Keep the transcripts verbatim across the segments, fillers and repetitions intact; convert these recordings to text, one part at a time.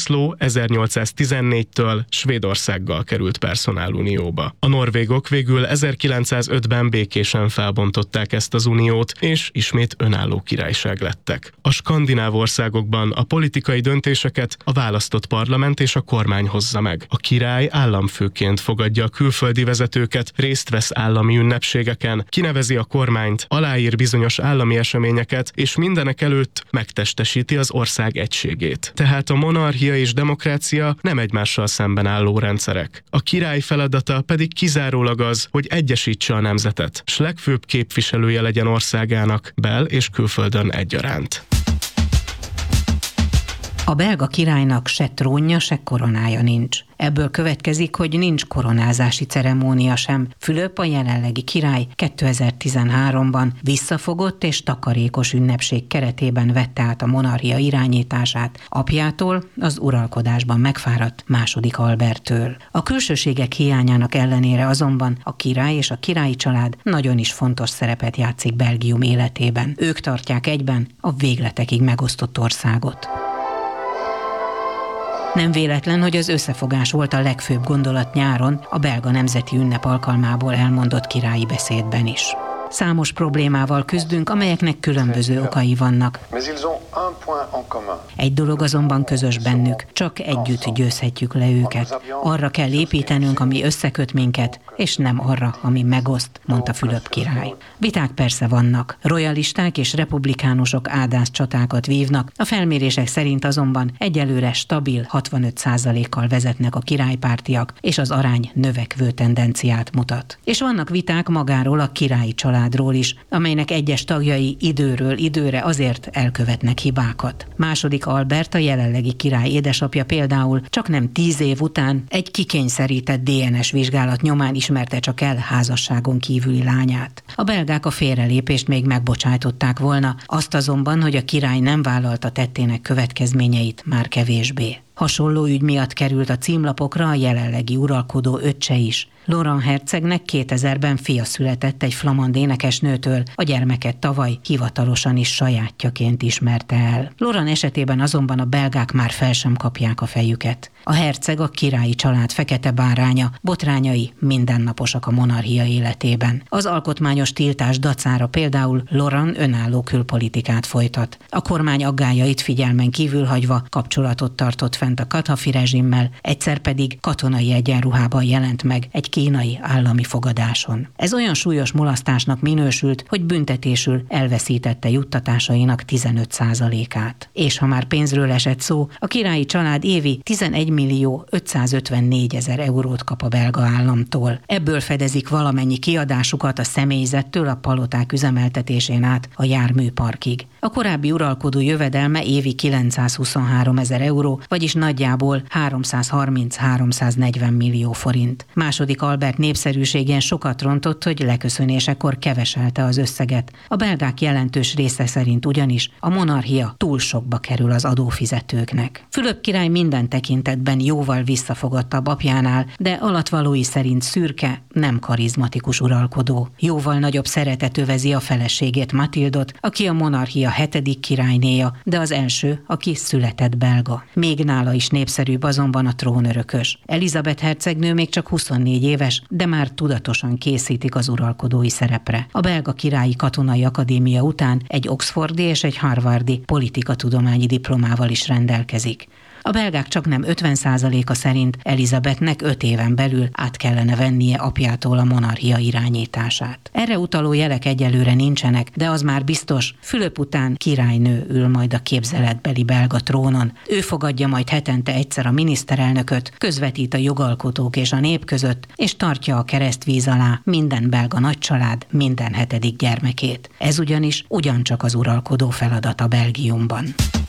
László ezernyolcszáztizennégytől Svédországgal került personálunióba. A norvégok végül ezerkilencszázötben békésen felbontották ezt az uniót, és ismét önálló királyság lettek. A skandináv országokban a politikai döntéseket a választott parlament és a kormány hozza meg. A király államfőként fogadja a külföldi vezetőket, részt vesz állami ünnepségeken, kinevezi a kormányt, aláír bizonyos állami eseményeket, és mindenek előtt megtestesíti az ország egységét. Tehát a monarchia és demokrácia nem egymással szemben álló rendszerek. A király feladata pedig kizárólag az, hogy egyesítse a nemzetet, s legfőbb képviselője legyen országának, bel- és külföldön egyaránt. A belga királynak se trónja, se koronája nincs. Ebből következik, hogy nincs koronázási ceremónia sem. Fülöp, a jelenlegi király kétezer-tizenháromban visszafogott és takarékos ünnepség keretében vette át a monarchia irányítását apjától, az uralkodásban megfáradt második Alberttől. A külsőségek hiányának ellenére azonban a király és a királyi család nagyon is fontos szerepet játszik Belgium életében. Ők tartják egyben a végletekig megosztott országot. Nem véletlen, hogy az összefogás volt a legfőbb gondolat nyáron a belga nemzeti ünnep alkalmából elmondott királyi beszédben is. Számos problémával küzdünk, amelyeknek különböző okai vannak. Egy dolog azonban közös bennük, csak együtt győzhetjük le őket. Arra kell építenünk, ami összeköt minket, és nem arra, ami megoszt, mondta Fülöp király. Viták persze vannak. Royalisták és republikánusok ádász csatákat vívnak, a felmérések szerint azonban egyelőre stabil hatvanöt százalékkal vezetnek a királypártiak, és az arány növekvő tendenciát mutat. És vannak viták magáról a királyi családról is, amelynek egyes tagjai időről időre azért elkövetnek hibákat. Második Albert, a jelenlegi király édesapja például csak nem tíz év után egy kikényszerített dé en es vizsgálat nyomán ismerte csak el házasságon kívüli lányát. A belgák a félrelépést még megbocsájtották volna, azt azonban, hogy a király nem vállalta tettének következményeit, már kevésbé. Hasonló ügy miatt került a címlapokra a jelenlegi uralkodó öccse is. Laurent hercegnek kétezerben fia született egy flamand énekesnőtől, a gyermeket tavaly hivatalosan is sajátjaként ismerte el. Laurent esetében azonban a belgák már fel sem kapják a fejüket. A herceg a királyi család fekete báránya, botrányai mindennaposak a monarchia életében. Az alkotmányos tiltás dacára például Laurent önálló külpolitikát folytat. A kormány aggályait figyelmen kívül hagyva kapcsolatot tartott fent a Kadhafi rezsimmel, egyszer pedig katonai egyenruhában jelent meg egy kínai állami fogadáson. Ez olyan súlyos mulasztásnak minősült, hogy büntetésül elveszítette juttatásainak tizenöt százalékát. És ha már pénzről esett szó, a királyi család évi tizenegy millió ötszázötvennégy ezer eurót kap a belga államtól. Ebből fedezik valamennyi kiadásukat a személyzettől a paloták üzemeltetésén át a járműparkig. A korábbi uralkodó jövedelme évi kilencszázhuszonhárom ezer euró, vagyis nagyjából háromszázharminc-háromszáznegyven millió forint. Második Albert népszerűségén sokat rontott, hogy leköszönésekor keveselte az összeget. A belgák jelentős része szerint ugyanis a monarchia túl sokba kerül az adófizetőknek. Fülöp király minden tekintetben jóval visszafogottabb apjánál, de alatvalói szerint szürke, nem karizmatikus uralkodó. Jóval nagyobb szeretet övezi a feleségét, Matildot, aki a monarchia hetedik királynéja, de az első, aki született belga. Még nála is népszerűbb azonban a trónörökös. Elizabeth hercegnő még csak huszonnégy éves, de már tudatosan készítik az uralkodói szerepre. A belga királyi katonai akadémia után egy oxfordi és egy harvardi politikatudományi diplomával is rendelkezik. A belgák csaknem ötven százaléka szerint Elizabethnek öt éven belül át kellene vennie apjától a monarchia irányítását. Erre utaló jelek egyelőre nincsenek, de az már biztos, Fülöp után királynő ül majd a képzeletbeli belga trónon. Ő fogadja majd hetente egyszer a miniszterelnököt, közvetít a jogalkotók és a nép között, és tartja a keresztvíz alá minden belga nagycsalád minden hetedik gyermekét. Ez ugyanis ugyancsak az uralkodó feladata Belgiumban.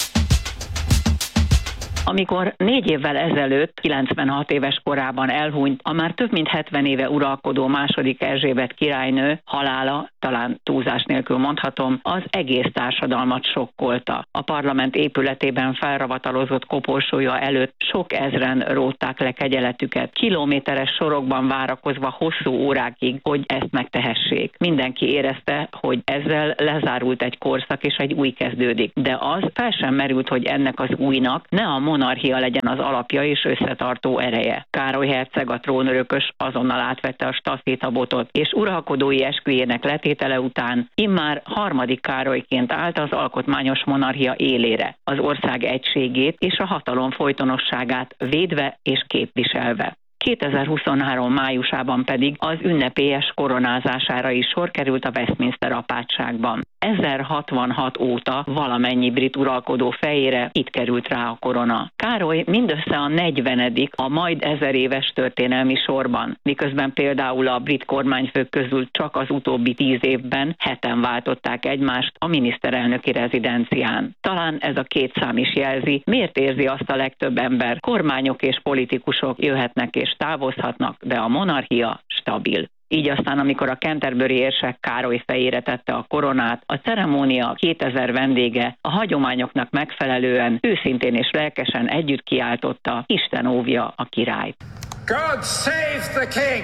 Amikor négy évvel ezelőtt, kilencvenhat éves korában elhunyt a már több mint hetven éve uralkodó második Erzsébet királynő halála, talán túlzás nélkül mondhatom, az egész társadalmat sokkolta. A parlament épületében felravatalozott koporsója előtt sok ezren rótták le kegyeletüket, kilométeres sorokban várakozva hosszú órákig, hogy ezt megtehessék. Mindenki érezte, hogy ezzel lezárult egy korszak és egy új kezdődik. De az fel sem merült, hogy ennek az újnak ne a monarchia legyen az alapja és összetartó ereje. Károly herceg, a trónörökös azonnal átvette a stafétabotot, és uralkodói esküjének letétele után immár harmadik Károlyként állt az alkotmányos monarchia élére, az ország egységét és a hatalom folytonosságát védve és képviselve. kétezer-huszonhárom májusában pedig az ünnepélyes koronázására is sor került a Westminster apátságban. ezerhatvanhat óta valamennyi brit uralkodó fejére itt került rá a korona. Károly mindössze a negyvenedik a majd ezer éves történelmi sorban, miközben például a brit kormányfők közül csak az utóbbi tíz évben heten váltották egymást a miniszterelnöki rezidencián. Talán ez a két szám is jelzi, miért érzi azt a legtöbb ember, kormányok és politikusok jöhetnek és távozhatnak, de a monarchia stabil. Így aztán, amikor a Canterbury érsek Károly fejére tette a koronát, a ceremónia kétezer vendége a hagyományoknak megfelelően őszintén és lelkesen együtt kiáltotta: Isten óvja a királyt. God save the king!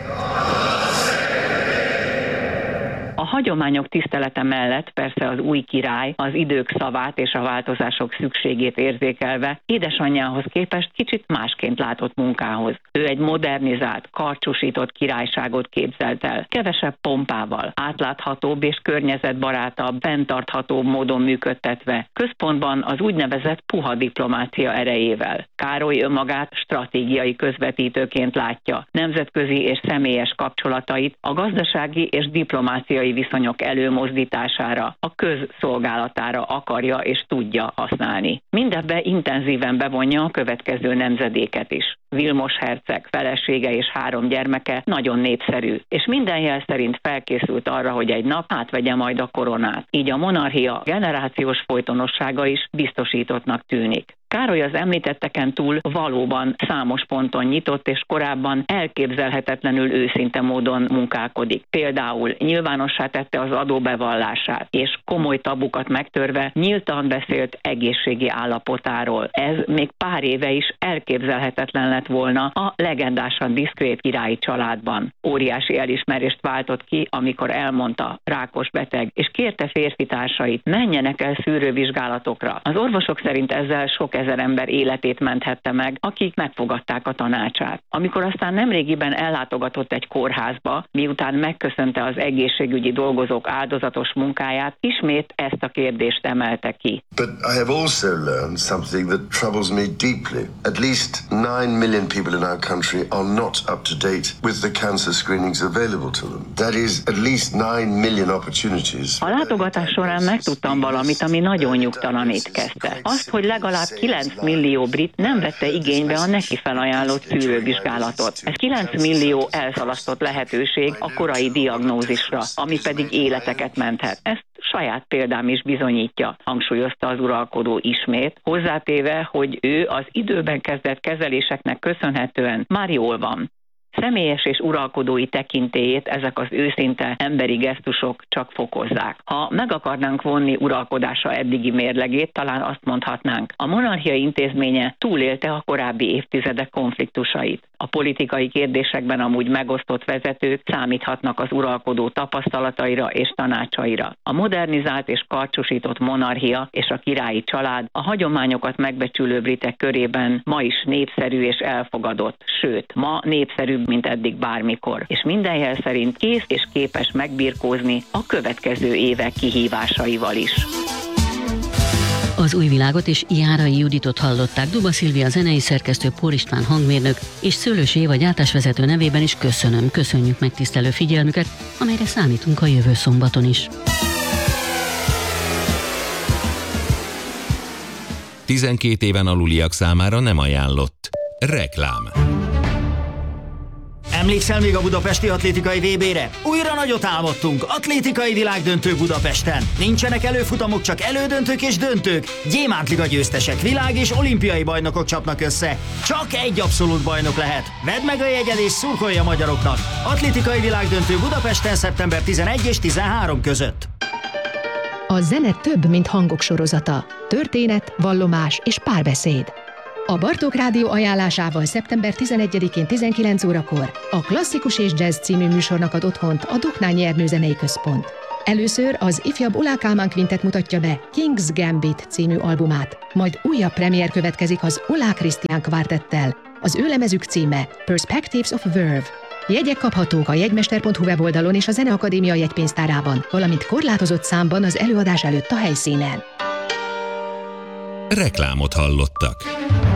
A hagyományok tisztelete mellett persze az új király az idők szavát és a változások szükségét érzékelve édesanyjához képest kicsit másként látott munkához. Ő egy modernizált, karcsúsított királyságot képzelt el, kevesebb pompával, átláthatóbb és környezetbarátabb, fenntarthatóbb módon működtetve, központban az úgynevezett puha diplomácia erejével. Károly önmagát stratégiai közvetítőként látja, nemzetközi és személyes kapcsolatait a gazdasági és diplomáciai viszonyok előmozdítására, a közszolgálatára akarja és tudja használni. Mindebbe intenzíven bevonja a következő nemzedéket is. Vilmos herceg felesége és három gyermeke nagyon népszerű, és minden jel szerint felkészült arra, hogy egy nap átvegye majd a koronát. Így a monarchia generációs folytonossága is biztosítottnak tűnik. Károly az említetteken túl valóban számos ponton nyitott és korábban elképzelhetetlenül őszinte módon munkálkodik. Például nyilvánossá tette az adóbevallását, és komoly tabukat megtörve nyíltan beszélt egészségi állapotáról. Ez még pár éve is elképzelhetetlen lett volna a legendásan diszkrét királyi családban. Óriási elismerést váltott ki, amikor elmondta, rákos beteg, és kérte férfitársait, menjenek el szűrővizsgálatokra. Az orvosok szerint ezzel sok ezer ember életét menthette meg, akik megfogadták a tanácsát. Amikor aztán nemrégiben ellátogatott egy kórházba, miután megköszönte az egészségügyi dolgozók áldozatos munkáját, ismét ezt a kérdést emelte ki. But I have also learned something that troubles me deeply. At least nine million people in our country are not up to date with the cancer screenings available to them. That is at least nine million opportunities. A látogatás során megtudtam valamit, ami nagyon nyugtalanít, kezdte. Azt, hogy legalább kilenc millió brit nem vette igénybe a neki felajánlott szűrővizsgálatot. Ez kilenc millió elszalasztott lehetőség a korai diagnózisra, ami pedig életeket menthet. Ezt saját példám is bizonyítja, hangsúlyozta az uralkodó ismét, hozzátéve, hogy ő az időben kezdett kezeléseknek köszönhetően már jól van. Személyes és uralkodói tekintélyét ezek az őszinte emberi gesztusok csak fokozzák. Ha meg akarnánk vonni uralkodása eddigi mérlegét, talán azt mondhatnánk, a monarchia intézménye túlélte a korábbi évtizedek konfliktusait. A politikai kérdésekben amúgy megosztott vezetők számíthatnak az uralkodó tapasztalataira és tanácsaira. A modernizált és karcsúsított monarchia és a királyi család a hagyományokat megbecsülő britek körében ma is népszerű és elfogadott, sőt, ma népszerűbb, mint eddig bármikor, és minden jel szerint kész és képes megbirkózni a következő évek kihívásaival is. Az Új Világot és Járai Juditot hallották. Duba Szilvia zenei szerkesztő, Pór István hangmérnök és Szőlős Éva gyártásvezető nevében is köszönöm, köszönjük megtisztelő figyelmüket, amelyre számítunk a jövő szombaton is. tizenkét éven aluliak számára nem ajánlott. Reklám. Emlékszel még a budapesti atlétikai vé bére? Újra nagyot álmodtunk, atlétikai világdöntő Budapesten. Nincsenek előfutamok, csak elődöntők és döntők. Gyémántliga győztesek, világ és olimpiai bajnokok csapnak össze. Csak egy abszolút bajnok lehet. Vedd meg a jegyed és szurkolj a magyaroknak. Atlétikai világdöntő Budapesten szeptember tizenegy és tizenhárom között. A zene több, mint hangok sorozata. Történet, vallomás és párbeszéd. A Bartók Rádió ajánlásával szeptember tizenegyedikén tizenkilenc órakor a Klasszikus és Jazz című műsornak ad otthont a Doknányi Ernő Zenei Központ. Először az ifjabb Ola Kálmán Quintet mutatja be King's Gambit című albumát, majd újabb premier következik az Ola Christian Quartettel. Az ő lemezük címe Perspectives of Verve. Jegyek kaphatók a jegymester pont hu weboldalon és a Zeneakadémia jegypénztárában, valamint korlátozott számban az előadás előtt a helyszínen. Reklámot hallottak.